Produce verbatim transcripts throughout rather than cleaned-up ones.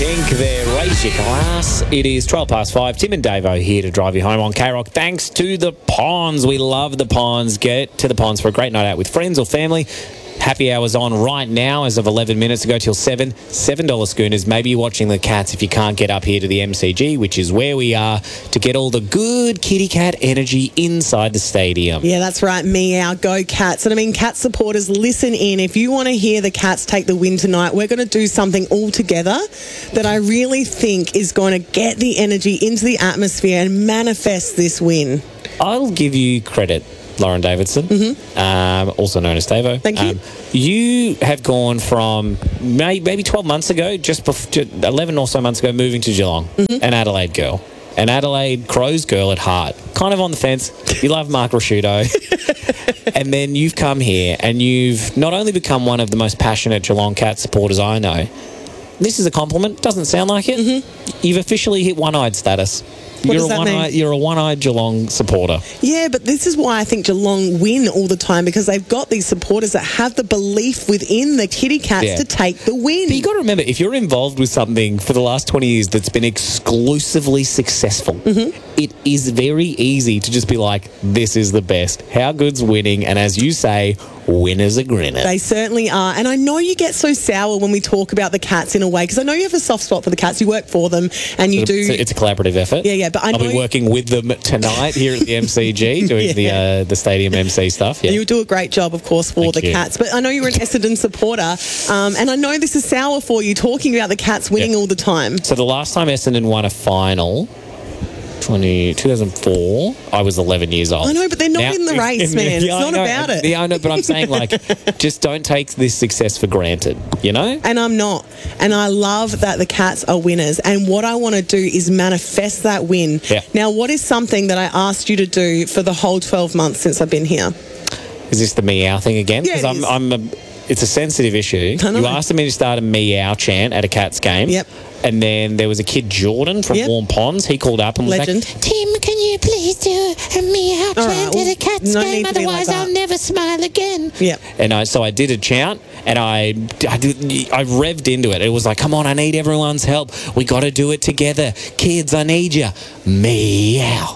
Pink there. Raise your glass. It is twelve past five. Tim and Davo here to drive you home on K-Rock. Thanks to the Ponds. We love the Ponds. Get to the Ponds for a great night out with friends or family. Happy hours on right now as of eleven minutes ago till seven. seven dollars schooners. Maybe you're watching the Cats if you can't get up here to the M C G, which is where we are, to get all the good kitty cat energy inside the stadium. Yeah, that's right. Meow. Go Cats. And I mean, Cats supporters, listen in. If you want to hear the Cats take the win tonight, we're going to do something all together that I really think is going to get the energy into the atmosphere and manifest this win. I'll give you credit, Lauren Davidson, mm-hmm. um, also known as Davo. Thank you. Um, you have gone from may, maybe twelve months ago, just before, eleven or so months ago, moving to Geelong, mm-hmm. an Adelaide girl. An Adelaide Crows girl at heart. Kind of on the fence. You love Mark Rosciuto. And then you've come here and you've not only become one of the most passionate Geelong Cats supporters I know. This is a compliment. Doesn't sound like it. Mm-hmm. You've officially hit one-eyed status. What you're does a that one-eyed, mean? You're a one-eyed Geelong supporter. Yeah, but this is why I think Geelong win all the time, because they've got these supporters that have the belief within the Kitty Cats Yeah. to take the win. But you got to remember, if you're involved with something for the last twenty years that's been exclusively successful, mm-hmm. it is very easy to just be like, this is the best. How good's winning? And as you say, winners are grinning. They certainly are. And I know you get so sour when we talk about the Cats in a way, because I know you have a soft spot for the Cats. You work for them and you it's do... A, it's a collaborative effort. Yeah, yeah. But I I'll know be working with them tonight here at the M C G, doing Yeah. the uh, the stadium M C stuff. Yeah. You do a great job, of course, for Thank the you. Cats. But I know you're an Essendon supporter, um, and I know this is sour for you, talking about the Cats winning Yeah. all the time. So the last time Essendon won a final... twenty, two thousand four, I was eleven years old. I know, but they're not Now- in the race, man. It's Yeah, I not know. about it. Yeah, I know, but I'm saying, like, just don't take this success for granted, you know? And I'm not. And I love that the Cats are winners. And what I want to do is manifest that win. Yeah. Now, what is something that I asked you to do for the whole twelve months since I've been here? Is this the meow thing again? Yeah, it I'm, is. I'm a, it's a sensitive issue. I know. You asked me to start a meow chant at a Cats game. Yep. And then there was a kid, Jordan, from Yep. Warm Ponds. He called up and was Legend. like, Tim, can you please do a meow All chant right, well, at a Cats no game? need to be like Otherwise, that. I'll never smile again. Yep. And I, so I did a chant, and I, I, did, I revved into it. It was like, come on, I need everyone's help. We got to do it together. Kids, I need you. Meow.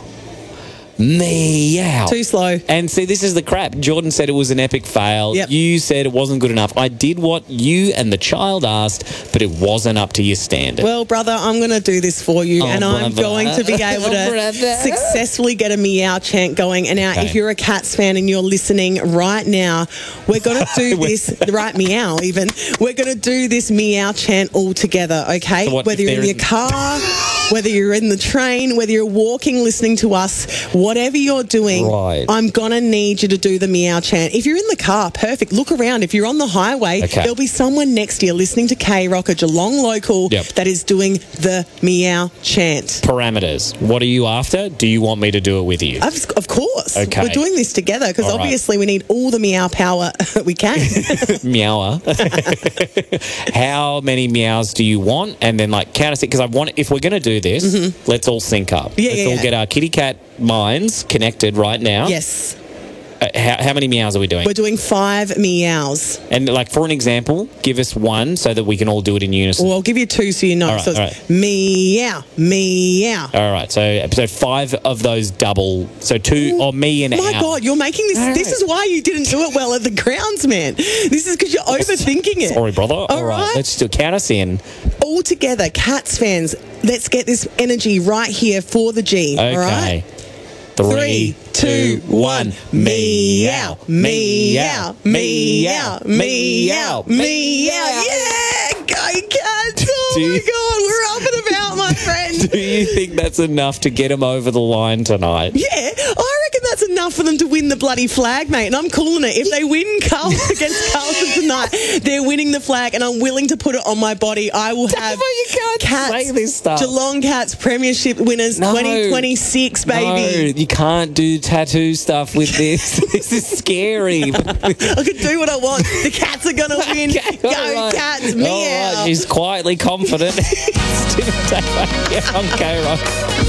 Meow. Too slow. And see, this is the crap. Jordan said it was an epic fail. Yep. You said it wasn't good enough. I did what you and the child asked, but it wasn't up to your standard. Well, brother, I'm going to do this for you, Oh, and I'm brother. going to be able Oh, to brother. successfully get a meow chant going. And now, Okay. if you're a Cats fan and you're listening right now, we're going to do this, right meow even, we're going to do this meow chant all together, okay? So what, whether if you're in there your is- car, whether you're in the train, whether you're walking, listening to us, whatever you're doing, Right. I'm going to need you to do the meow chant. If you're in the car, perfect. Look around. If you're on the highway, Okay. there'll be someone next to you listening to K-Rock, a Geelong local, Yep. that is doing the meow chant. Parameters. What are you after? Do you want me to do it with you? Of, of course. Okay. We're doing this together because All right. obviously we need all the meow power we can. Meower. How many meows do you want? And then, like, count us it, because I want, if we're going to do this, mm-hmm. let's all sync up. Yeah, let's yeah, all yeah. get our kitty cat minds connected right now. Yes. Uh, how, how many meows are we doing? We're doing five meows. And, like, for an example, give us one so that we can all do it in unison. Well, I'll give you two so you know. All right, so it's all right. meow, meow. All right, so so five of those double, so two, or me and My our. God, you're making this. All This right. is why you didn't do it well at the grounds, man. This is because you're overthinking it. Sorry, brother. All right. right. let's do count us in. All together, Cats fans, let's get this energy right here for the G. Okay. All right? Three, Three, two, one. Meow, meow, meow, meow, meow. Yeah, go Cats! Oh Do my you- God, we're up and about, my friend. Do you think that's enough to get them over the line tonight? Yeah, I reckon that's enough for them to win the bloody flag, mate. And I'm calling it. If they win Carl against Carlton tonight, they're winning the flag, and I'm willing to put it on my body. I will have you can't Cats, say this stuff. Geelong Cats Premiership winners No. twenty twenty-six, No, baby. you can't do tattoo stuff with this. This is scary. I can do what I want. The Cats are going to win. Okay, Go all right. Cats, All meow. right, she's quietly confident. It's Tim and Dave here on K-Rock.